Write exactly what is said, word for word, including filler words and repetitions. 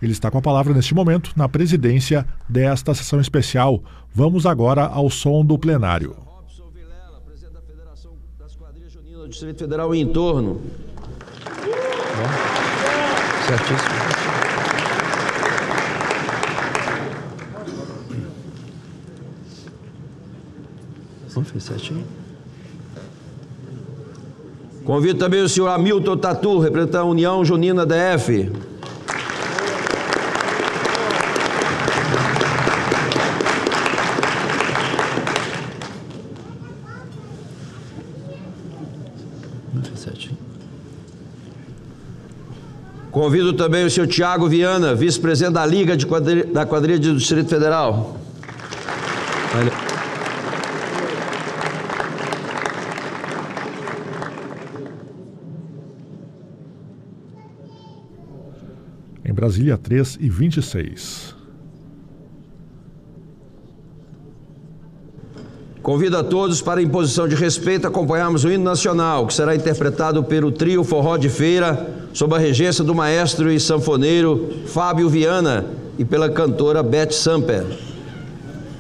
Ele está com a palavra neste momento na presidência desta sessão especial. Vamos agora ao som do plenário. Robson Vilela, presidente da Federação das Quadrilhas Juninas do Distrito Federal e em torno. Certíssimo. Não fez certinho? Convido também o senhor Hamilton Tatu, representante da União Junina D F. Não fez certinho. Convido também o senhor Tiago Viana, vice-presidente da Liga de quadrilha, da Quadrilha do Distrito Federal. Olha. Em Brasília, três e vinte e seis. Convido a todos para, em posição de respeito, acompanharmos o hino nacional, que será interpretado pelo trio Forró de Feira, sob a regência do maestro e sanfoneiro Fábio Viana e pela cantora Beth Samper.